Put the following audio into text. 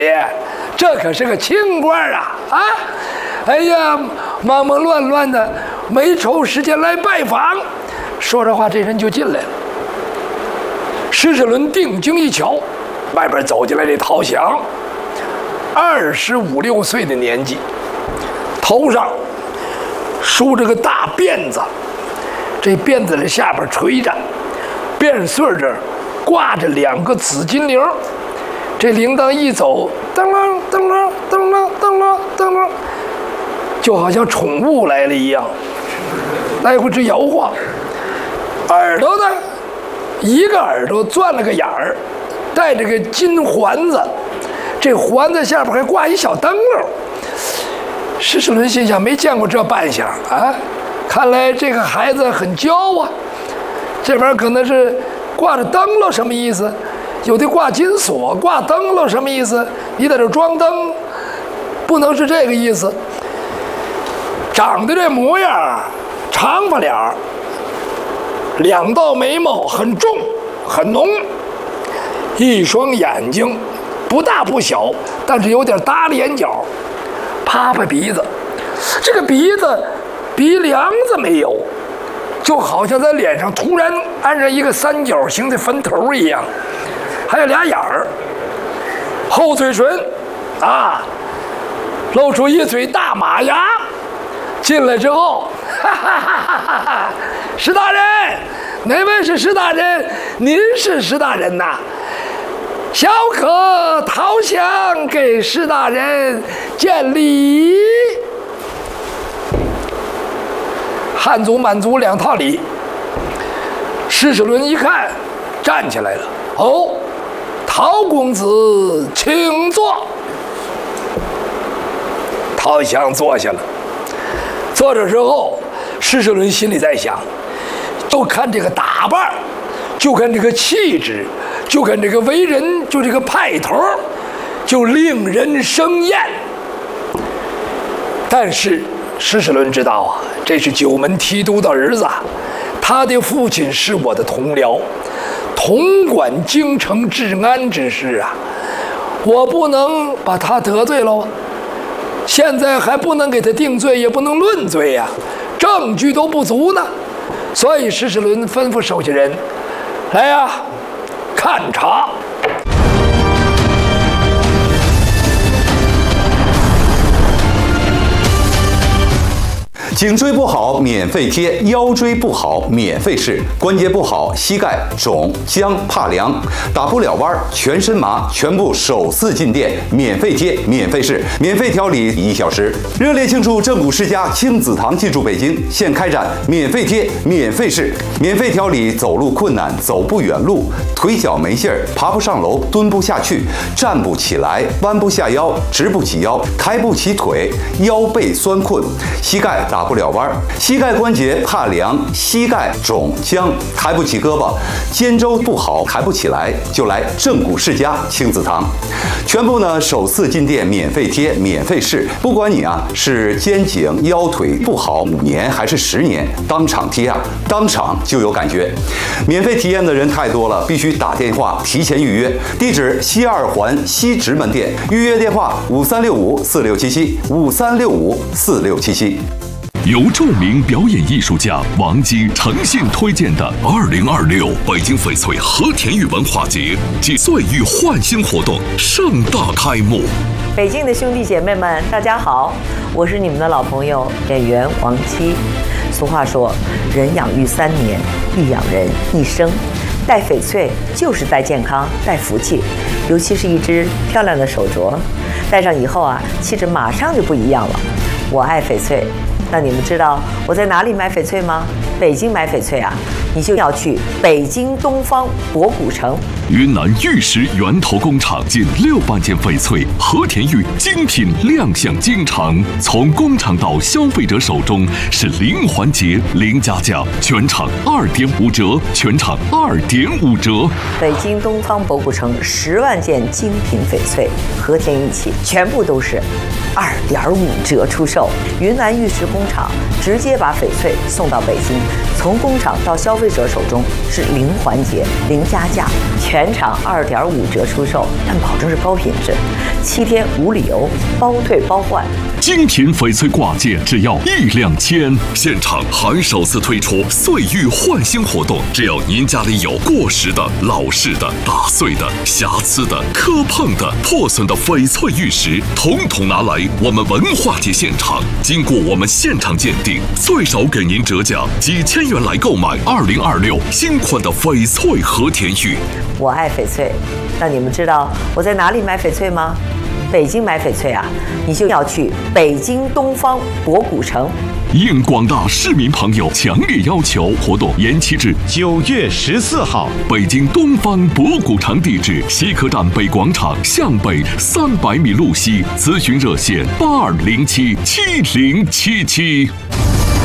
这可是个清官啊！啊，哎呀，忙忙乱乱的，没抽时间来拜访。说着话，这人就进来了。施世伦定睛一瞧，外边走进来这陶祥，25、6岁的年纪，头上梳着个大辫子，这辫子的下边垂着，辫穗这儿挂着2个紫金铃，这铃铛一走，噔啷噔啷噔啷噔啷噔啷，就好像宠物来了一样，来回直摇晃。耳朵呢，一个耳朵钻了个眼儿，带着个金环子，这环子下边还挂一小灯笼。施世伦心想，没见过这扮相啊，看来这个孩子很娇啊。这玩意儿可能是挂着灯笼，什么意思？有的挂金锁，挂灯笼什么意思？你在这装灯，不能是这个意思。长得这模样，长发脸儿，2道眉毛很重很浓，一双眼睛不大不小，但是有点耷拉眼角，趴鼻子，这个鼻子鼻梁子没有，就好像在脸上突然安上一个3角形的坟头一样，还有俩眼儿，厚嘴唇啊，露出一嘴大马牙。进来之后，哈哈哈哈哈！施大人，哪位是施大人？您是施大人呐？小可陶祥给施大人见礼。汉族、满族2套礼。施世伦一看，站起来了。哦，陶公子，请坐。陶祥坐下了。坐着之后，施世伦心里在想，就看这个打扮，就看这个气质，就看这个为人，就这个派头，就令人生厌。但是施世伦知道啊，这是九门提督的儿子，他的父亲是我的同僚，统管京城治安之事啊，我不能把他得罪喽。现在还不能给他定罪，也不能论罪呀，证据都不足呢。所以施世伦吩咐手下人来呀，看查。 颈椎不好免费贴，腰椎不好免费试，关节不好膝盖肿僵怕凉，打不了弯全身麻，全部首次进店免费贴免费试，免费调理1小时。热烈庆祝正骨世家亲子堂进驻北京，现开展免费贴免费试，免费调理走路困难、走不远路、腿脚没劲儿、爬不上楼、蹲不下去、站不起来、弯不下腰、直不起腰、抬不起腿、腰背酸困、膝盖打不了弯，膝盖关节怕凉，膝盖肿僵，抬不起胳膊，肩周不好，抬不起来，就来正骨世家亲子堂，全部呢首次进店免费贴免费试，不管你啊是肩颈腰腿不好5年还是10年，当场贴啊，当场就有感觉。免费体验的人太多了，必须打电话提前预约。地址西2环西直门店，预约电话5365467753654677。 由著名表演艺术家王姬诚信推荐的2026北京翡翠和田玉文化节暨岁玉焕新活动盛大开幕。 北京的兄弟姐妹们，大家好，我是你们的老朋友演员王姬。俗话说，人养育3年，育养人1生。戴翡翠就是戴健康、戴福气，尤其是一只漂亮的手镯，戴上以后啊，气质马上就不一样了。我爱翡翠。那你们知道我在哪里买翡翠吗？北京买翡翠啊，你就要去北京东方博古城。 云南玉石源头工厂近6万件翡翠和田玉精品亮相京城，从工厂到消费者手中是0环节0加价，全场2.5折，全场2.5折。 北京东方博古城10万件精品翡翠和田玉器，全部都是2.5折出售。云南玉石工厂直接把翡翠送到北京，从工厂到消费费者手中是零环节、零加价，全场2.5折出售，但保证是高品质，7天无理由，包退包换。 精品翡翠挂件只要1两千，现场还首次推出岁玉换新活动，只要您家里有过时的、老式的、打碎的、瑕疵的、磕碰的、破损的翡翠玉石，统统拿来我们文化节现场，经过我们现场鉴定，最少给您折价几千元来购买2026新款的翡翠和田玉。 我爱翡翠，那你们知道我在哪里买翡翠吗？北京买翡翠啊，你就要去北京东方博古城。 应广大市民朋友强烈要求，活动延期至 9月14号。 北京东方博古城地址：西客站北广场向北300米路西。咨询热线：82077077。